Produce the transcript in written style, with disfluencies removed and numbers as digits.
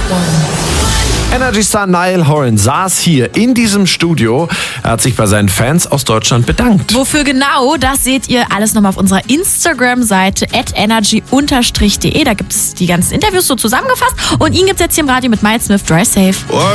Energy-Star Niall Horan saß hier in diesem Studio. Er hat sich bei seinen Fans aus Deutschland bedankt. Wofür genau, das seht ihr alles nochmal auf unserer Instagram-Seite @energy_de. Da gibt es die ganzen Interviews so zusammengefasst. Und ihn gibt es jetzt hier im Radio mit Miles Smith, Drive Safe.